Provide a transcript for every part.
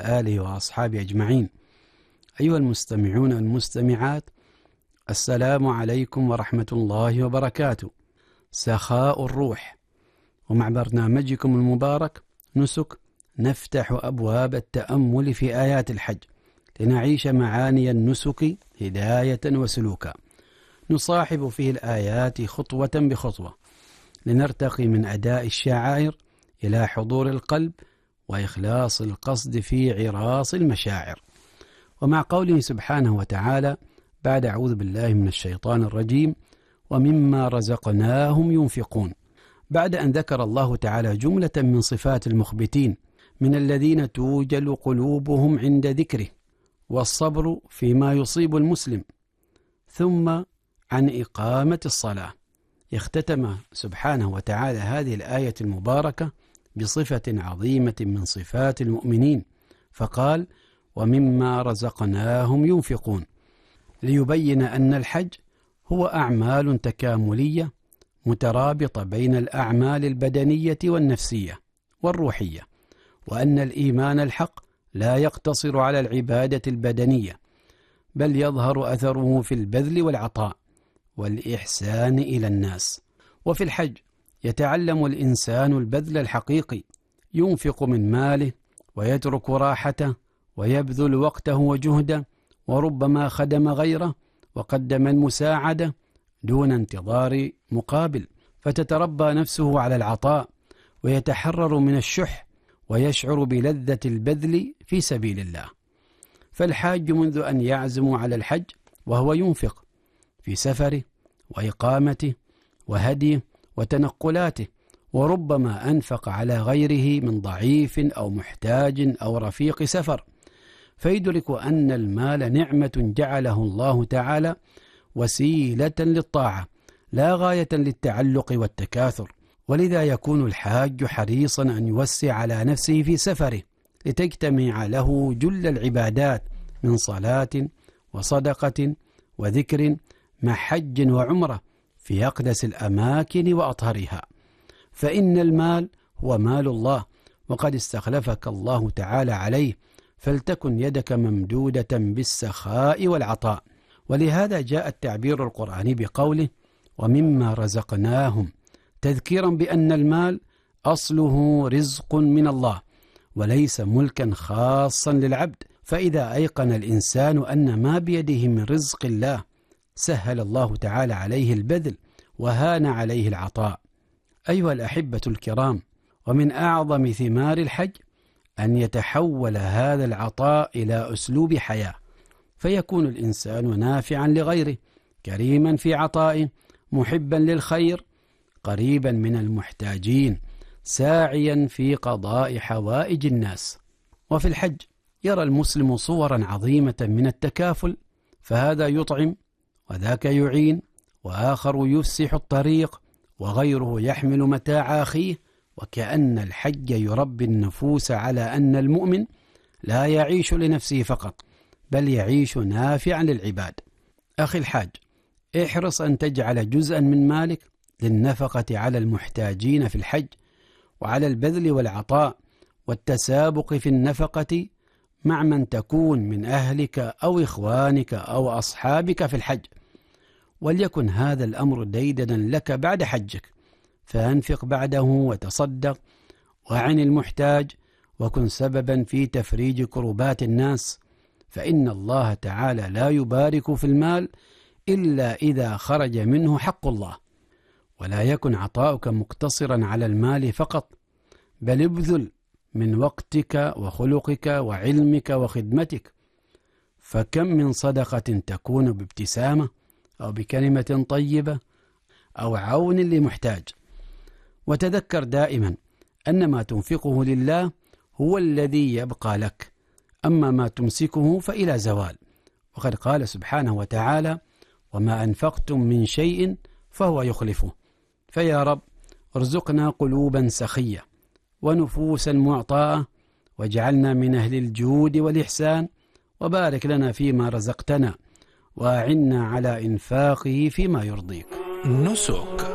وعلى آله وأصحابه أجمعين. أيها المستمعون والمستمعات، السلام عليكم ورحمة الله وبركاته. سخاء الروح، ومع برنامجكم المبارك نسك نفتح أبواب التأمل في آيات الحج لنعيش معاني النسك هداية وسلوكا، نصاحب فيه الآيات خطوة بخطوة لنرتقي من أداء الشعائر إلى حضور القلب وإخلاص القصد في عراص المشاعر. ومع قوله سبحانه وتعالى بعد أعوذ بالله من الشيطان الرجيم ومما رزقناهم ينفقون، بعد أن ذكر الله تعالى جملة من صفات المخبتين من الذين توجل قلوبهم عند ذكره والصبر فيما يصيب المسلم، ثم عن إقامة الصلاة، اختتم سبحانه وتعالى هذه الآية المباركة بصفة عظيمة من صفات المؤمنين، فقال ومما رزقناهم ينفقون، ليبين أن الحج هو أعمال تكاملية مترابطة بين الأعمال البدنية والنفسية والروحية، وأن الإيمان الحق لا يقتصر على العبادة البدنية، بل يظهر أثره في البذل والعطاء والإحسان إلى الناس. وفي الحج يتعلم الإنسان البذل الحقيقي، ينفق من ماله ويترك راحته ويبذل وقته وجهده، وربما خدم غيره وقدم المساعدة دون انتظار مقابل، فتتربى نفسه على العطاء ويتحرر من الشح ويشعر بلذة البذل في سبيل الله. فالحاج منذ أن يعزم على الحج وهو ينفق في سفره وإقامته وهديه وتنقلاته، وربما أنفق على غيره من ضعيف أو محتاج أو رفيق سفر، فيدرك أن المال نعمة جعله الله تعالى وسيلة للطاعة لا غاية للتعلق والتكاثر، ولذا يكون الحاج حريصا أن يوسع على نفسه في سفره لتجتمع له جل العبادات من صلاة وصدقة وذكر مع حج وعمرة في أقدس الأماكن وأطهرها، فإن المال هو مال الله وقد استخلفك الله تعالى عليه، فلتكن يدك ممدودة بالسخاء والعطاء. ولهذا جاء التعبير القرآني بقوله ومما رزقناهم، تذكيرا بأن المال أصله رزق من الله وليس ملكا خاصا للعبد، فإذا أيقن الإنسان أن ما بيده من رزق الله سهل الله تعالى عليه البذل وهان عليه العطاء. أيها الأحبة الكرام، ومن أعظم ثمار الحج أن يتحول هذا العطاء إلى أسلوب حياة، فيكون الإنسان نافعا لغيره، كريما في عطائه، محبا للخير، قريبا من المحتاجين، ساعيا في قضاء حوائج الناس. وفي الحج يرى المسلم صورا عظيمة من التكافل، فهذا يطعم وذاك يعين، وآخر يفسح الطريق، وغيره يحمل متاع أخيه، وكأن الحج يربي النفوس على أن المؤمن لا يعيش لنفسه فقط، بل يعيش نافعا للعباد. أخي الحاج، احرص أن تجعل جزءا من مالك للنفقة على المحتاجين في الحج، وعلى البذل والعطاء والتسابق في النفقة مع من تكون من أهلك أو إخوانك أو أصحابك في الحج، وليكن هذا الأمر ديدنا لك بعد حجك، فأنفق بعده وتصدق وعن المحتاج، وكن سببا في تفريج كربات الناس، فإن الله تعالى لا يبارك في المال إلا إذا خرج منه حق الله. ولا يكن عطاؤك مقتصرا على المال فقط، بل ابذل من وقتك وخلقك وعلمك وخدمتك، فكم من صدقة تكون بابتسامة أو بكلمة طيبة أو عون لمحتاج. وتذكر دائما أن ما تنفقه لله هو الذي يبقى لك، أما ما تمسكه فإلى زوال. وقد قال سبحانه وتعالى وما أنفقتم من شيء فهو يخلفه. فيا رب ارزقنا قلوبا سخية ونفوسا معطاءة، واجعلنا من أهل الجود والإحسان، وبارك لنا فيما رزقتنا، وأعنا على إنفاقه فيما يرضيك. نسك.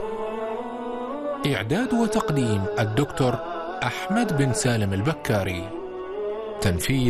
إعداد وتقديم الدكتور أحمد بن سالم البكاري. تنفيذ